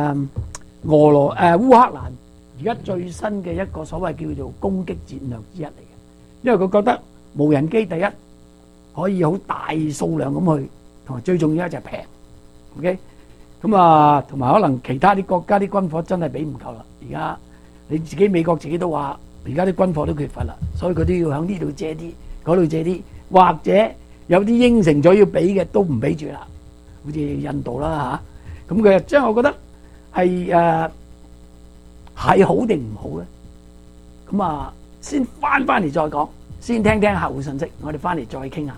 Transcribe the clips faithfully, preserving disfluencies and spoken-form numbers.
俄羅誒烏克蘭而家最新嘅一個所謂叫做攻擊戰略之一嚟嘅，因為佢覺得無人機第一可以好大數量咁去，同埋最重要一就係平。OK， 咁啊，同埋可能其他啲國家啲軍火真係俾唔夠啦。而家你自己美國自己都話，而家啲軍火都缺乏啦，所以佢都要響呢度借啲，嗰度借啲，或者有啲應承咗要俾嘅都唔俾住啦，好似印度啦嚇。咁佢即係我覺得係誒係好定唔好咧？咁啊，先翻翻嚟再講，先聽聽客戶信息，我哋翻嚟再傾下。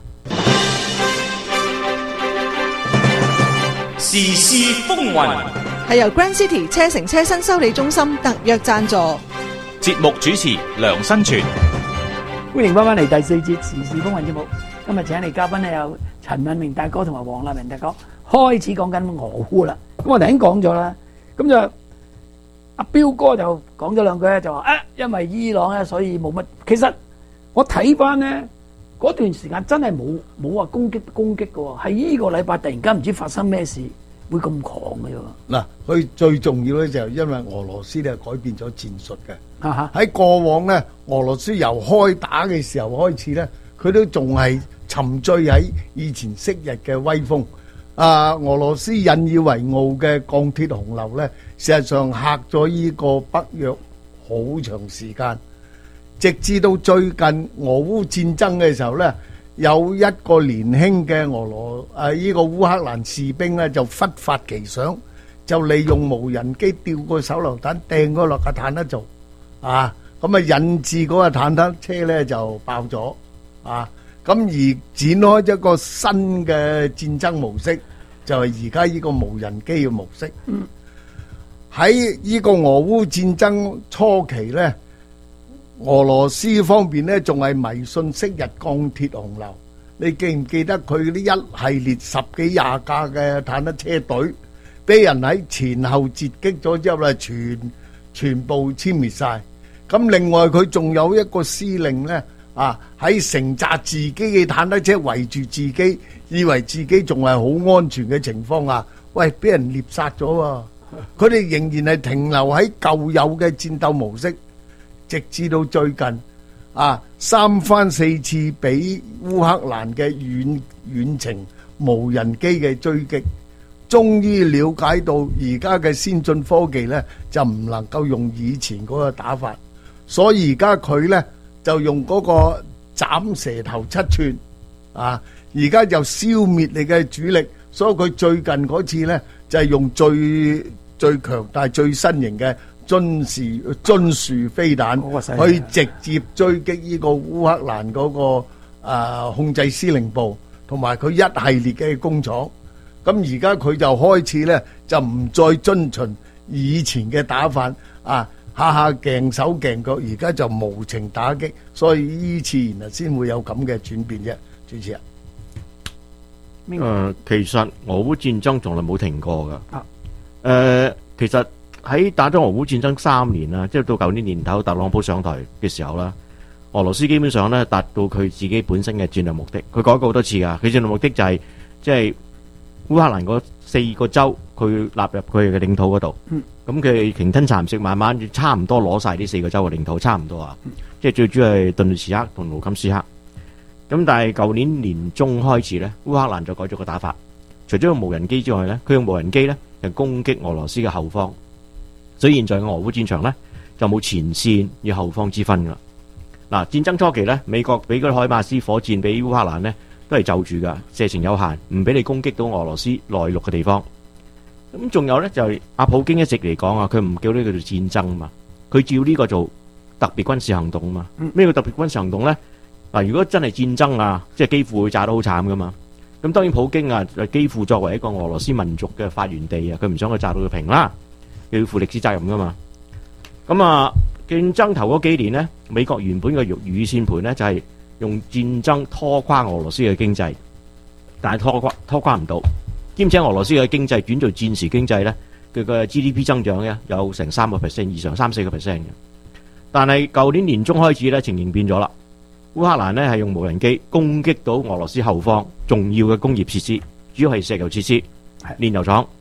時事風雲係由 Grand City 車城車新修理中心特約贊助。 節目主持梁新全， 歡迎翻翻嚟第四節時事風雲節目。今日請嚟嘉賓咧有陳敏明大哥同埋黃立明大哥，開始講緊俄烏啦。咁我頭先講咗啦，咁就阿彪哥就講咗兩句咧，就話啊，因為伊朗咧，所以冇乜。其實我睇翻咧嗰段時間真係冇冇話攻擊攻擊嘅喎，係呢個禮拜突然間唔知發生咩事會咁狂嘅喎。 嗱，佢最重要咧就係因為俄羅斯咧改變咗戰術嘅。 啊喺過往咧，俄羅斯由開打嘅時候開始咧，佢都仲係沉醉喺以前昔日嘅威風。啊，俄羅斯引以為傲嘅鋼鐵洪流咧，事實上嚇咗呢個北約好長時間，直至到最近俄烏戰爭嘅時候咧，有一個年輕嘅俄羅啊呢個烏克蘭士兵咧就忽發奇想，就利用無人機吊個手榴彈掟嗰落個坦克做啊，咁啊引致嗰個坦克車咧就爆咗啊，咁而展開一個新嘅戰爭模式，就係而家呢個無人機嘅模式。喺呢個俄烏戰爭初期咧，俄羅斯方面咧仲係迷信昔日鋼鐵洪流。你記唔記得佢呢一系列十幾廿架嘅坦克車隊，俾人喺前後截擊咗之後咧，全全部殲滅晒。咁另外佢仲有一個司令咧，啊喺成紮自己嘅坦克車圍住自己，以為自己仲係好安全嘅情況下，喂，俾人獵殺咗喎。佢哋仍然係停留喺舊有嘅戰鬥模式，直至到最近啊三番四次俾烏克蘭嘅遠遠程無人機嘅追擊，終於了解到而家嘅先進科技呢就唔能夠用以前嗰個打法，所以而家佢呢就用嗰個斬蛇頭七寸啊，而家就消滅你嘅主力，所以佢最近嗰次呢就係用最最強大最新型嘅津樹津樹飛彈去直接追擊呢個烏克蘭嗰個啊控制司令部同埋佢一系列嘅工廠。咁而家佢就開始咧就唔再遵循以前嘅打法啊，下下鏡手鏡腳，而家就無情打擊，所以呢次然後先會有咁嘅轉變啫。主持人， 誒、呃，其實俄烏戰爭從來冇停過噶。誒、呃，其實喺打咗俄烏戰爭三年啦，即係到舊年年頭特朗普上台嘅時候啦，俄羅斯基本上咧達到佢自己本身嘅戰略目的。佢講過好多次噶，佢戰略目的就係即係烏克蘭嗰四個州，佢納入佢嘅領土嗰度。咁佢鯨吞蠶食，慢慢差唔多攞晒呢四個州嘅領土，差唔多啊。即係最主要係頓涅茨克同盧甘斯克。咁但係舊年年中開始咧，烏克蘭就改咗個打法，除咗用無人機之外咧，佢用無人機咧就攻擊俄羅斯嘅後方。所以現在嘅俄烏戰場咧就冇前線與後方之分噶啦。嗱，戰爭初期咧，美國俾嗰啲海馬斯火箭俾烏克蘭咧都係就住噶，射程有限，唔俾你攻擊到俄羅斯內陸嘅地方。咁仲有咧就係阿普京一直嚟講啊，佢唔叫呢個做戰爭啊嘛，佢叫呢個做特別軍事行動啊嘛。咩叫特別軍事行動咧？嗱，如果真係戰爭啊，即係基輔會炸得好慘噶嘛。咁當然普京啊，基輔作為一個俄羅斯民族嘅發源地啊，佢唔想佢炸到佢平啦，要負歷史責任噶嘛。咁啊，競爭頭嗰幾年呢，美國原本嘅預算盤呢，就係用戰爭拖垮俄羅斯嘅經濟，但係拖垮拖垮唔到，兼且俄羅斯嘅經濟轉做戰時經濟呢，佢嘅 G D P 增長呢有成三個 percent 以上，三四個 percent 嘅。但係舊年年中開始呢，情形變咗啦。烏克蘭呢係用無人機攻擊到俄羅斯後方重要嘅工業設施，主要係石油設施、煉油廠